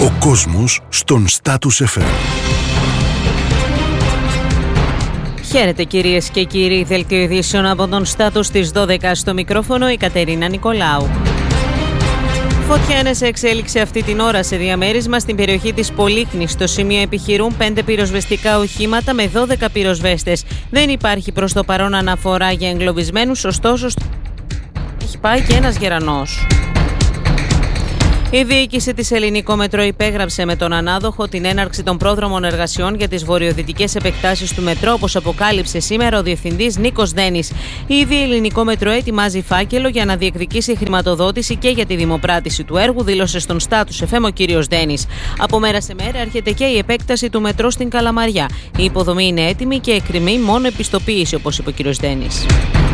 Ο κόσμος στον Status FM. Χαίρετε κυρίες και κύριοι, δελτίο ειδήσεων από τον Status στις 12 στο μικρόφωνο η Κατερίνα Νικολάου. Φωτιά είναι σε εξέλιξη αυτή την ώρα σε διαμέρισμα στην περιοχή της Πολύχνης. Στο σημείο επιχειρούν 5 πυροσβεστικά οχήματα με 12 πυροσβέστες. Δεν υπάρχει προς το παρόν αναφορά για εγκλωβισμένους, ωστόσο έχει πάει και ένας γερανός. Η διοίκηση της Ελληνικό Μετρό υπέγραψε με τον ανάδοχο την έναρξη των πρόδρομων εργασιών για τις βορειοδυτικές επεκτάσεις του μετρό, όπως αποκάλυψε σήμερα ο διευθυντής Νίκος Δένης. Ήδη η Ελληνικό Μετρό ετοιμάζει φάκελο για να διεκδικήσει χρηματοδότηση και για τη δημοπράτηση του έργου, δήλωσε στον Status FM ο κύριος Δένης. Από μέρα σε μέρα έρχεται και η επέκταση του μετρό στην Καλαμαριά. Η υποδομή είναι έτοιμη και εκκρεμεί μόνο επιστοποίηση, όπως είπε ο κύριος Δένης.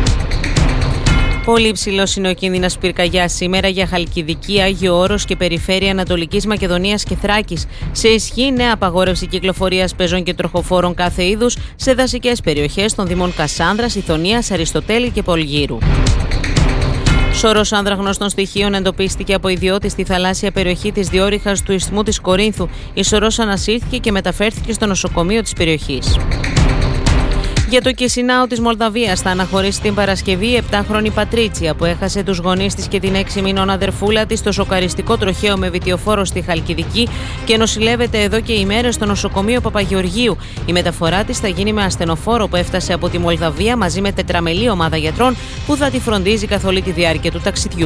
Πολύ ψηλός είναι ο κίνδυνος πυρκαγιάς σήμερα για Χαλκιδική, Άγιο Όρος και περιφέρεια Ανατολικής Μακεδονίας και Θράκης. Σε ισχύ νέα απαγόρευση κυκλοφορίας πεζών και τροχοφόρων κάθε είδους σε δασικές περιοχές των δήμων Κασάνδρας, Ιθωνίας, Αριστοτέλη και Πολγύρου. Σώρος άνδραγνωστων στοιχείων εντοπίστηκε από ιδιώτη στη θαλάσσια περιοχή της διόρυχας του Ισθμού της Κορίνθου. Η σωρός ανασύρθηκε και μεταφέρθηκε στο νοσοκομείο της περιοχής. Για το Κισινάου της Μολδαβίας θα αναχωρήσει την Παρασκευή η 7χρονη Πατρίτσια που έχασε τους γονείς της και την 6 μηνών αδερφούλα της στο σοκαριστικό τροχαίο με βιτιοφόρο στη Χαλκιδική και νοσηλεύεται εδώ και ημέρες στο νοσοκομείο Παπαγεωργίου. Η μεταφορά της θα γίνει με ασθενοφόρο που έφτασε από τη Μολδαβία μαζί με τετραμελή ομάδα γιατρών που θα τη φροντίζει καθ' όλη τη διάρκεια του ταξιδιού.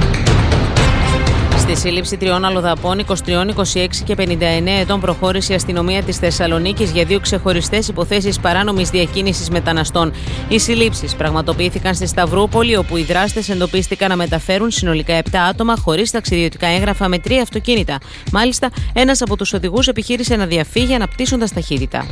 Στη σύλληψη 3 αλλοδαπών 23, 26 και 59 ετών προχώρησε η αστυνομία της Θεσσαλονίκης για 2 ξεχωριστές υποθέσεις παράνομης διακίνησης μεταναστών. Οι συλλήψεις πραγματοποιήθηκαν στη Σταυρούπολη, όπου οι δράστες εντοπίστηκαν να μεταφέρουν συνολικά 7 άτομα χωρίς ταξιδιωτικά έγγραφα με 3 αυτοκίνητα. Μάλιστα, ένας από τους οδηγούς επιχείρησε να διαφύγει αναπτύσσοντας ταχύτητα.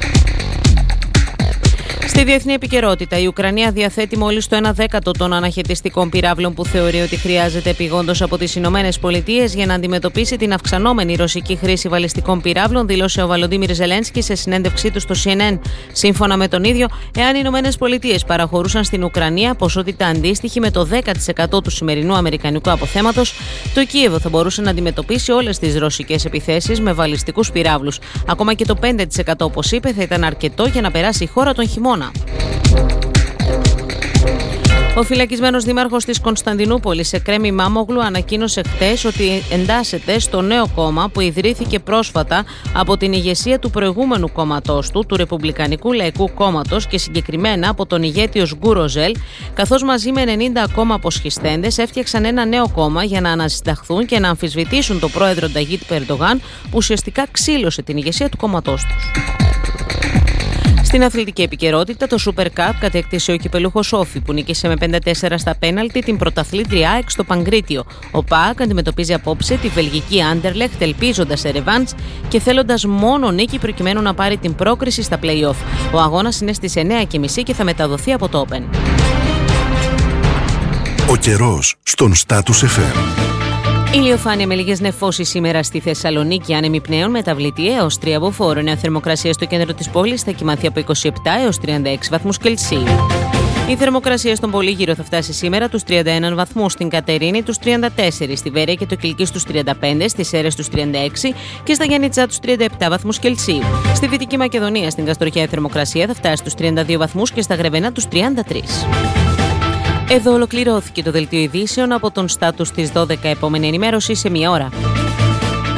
Στη διεθνή επικαιρότητα, η Ουκρανία διαθέτει μόλις το 1/10 των αναχαιτιστικών πυράβλων που θεωρεί ότι χρειάζεται επειγόντως από τις Ηνωμένες Πολιτείες για να αντιμετωπίσει την αυξανόμενη ρωσική χρήση βαλιστικών πυράβλων, δήλωσε ο Βολοντίμιρ Ζελένσκι σε συνέντευξή του στο CNN. Σύμφωνα με τον ίδιο, εάν οι Ηνωμένες Πολιτείες παραχωρούσαν στην Ουκρανία ποσότητα αντίστοιχη με το 10% του σημερινού αμερικανικού αποθέματος, το Κίεβο θα μπορούσε να αντιμετωπίσει όλες τις ρωσικές επιθέσεις με βαλιστικούς πυράβλους. Ακόμα και το 5%, όπως είπε, θα ήταν αρκετό για να περάσει η χώρα τον χειμώνα. Ο φυλακισμένος δήμαρχος της Κωνσταντινούπολης, Εκρέμ Ημάμογλου, ανακοίνωσε χτες ότι εντάσσεται στο νέο κόμμα που ιδρύθηκε πρόσφατα από την ηγεσία του προηγούμενου κόμματός του Ρεπουμπλικανικού Λαϊκού Κόμματος και συγκεκριμένα από τον ηγέτη Οσγκούρο Ζέλ, καθώς μαζί με 90 ακόμα αποσχιστέντες έφτιαξαν ένα νέο κόμμα για να ανασυνταχθούν και να αμφισβητήσουν τον πρόεδρο Ταγίτ Ερντογάν, που ουσιαστικά ξύλωσε την ηγεσία του κόμματός τους. Στην αθλητική επικαιρότητα, το Super Cup κατέκτησε ο κυπελούχος Όφη που νίκησε με 5-4 στα πέναλτι την πρωταθλήτρια ΑΕΚ στο Παγκρίτιο. Ο ΠΑΟΚ αντιμετωπίζει απόψε τη βελγική Άντερλεχτ, ελπίζοντας σε ρεβάνς και θέλοντας μόνο νίκη προκειμένου να πάρει την πρόκριση στα play-off. Ο αγώνας είναι στις 9:30 και θα μεταδοθεί από το Open. Ο καιρός στον Status FM. Ηλιοφάνεια με λίγες νεφώσεις σήμερα στη Θεσσαλονίκη, άνεμοι πνέων, μεταβλητή έως 3 μποφόρ. Νέα θερμοκρασία στο κέντρο της πόλης θα κοιμαθεί από 27 έως 36 βαθμούς Κελσίου. Η θερμοκρασία στον Πολύγυρο θα φτάσει σήμερα τους 31 βαθμούς, στην Κατερίνη τους 34, στη Βέρεια και το Κιλκής τους 35, στις Σέρρες τους 36 και στα Γιάννητσά τους 37 βαθμούς Κελσίου. Στη Δυτική Μακεδονία, στην Καστοριά, η θερμοκρασία θα φτάσει στους 32 βαθμούς και στα Γρεβενά τους 33. Εδώ ολοκληρώθηκε το δελτίο ειδήσεων από τον Status στις 12. Επόμενη ενημέρωση σε 1 ώρα.